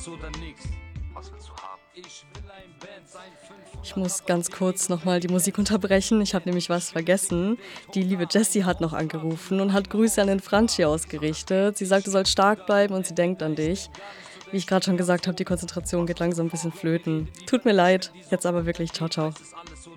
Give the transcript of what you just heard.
Ich muss ganz kurz nochmal die Musik unterbrechen. Ich habe nämlich was vergessen. Die liebe Jessie hat noch angerufen und hat Grüße an den Franchi ausgerichtet. Sie sagt, du sollst stark bleiben und sie denkt an dich. Wie ich gerade schon gesagt habe, die Konzentration geht langsam ein bisschen flöten. Tut mir leid, jetzt aber wirklich ciao, ciao.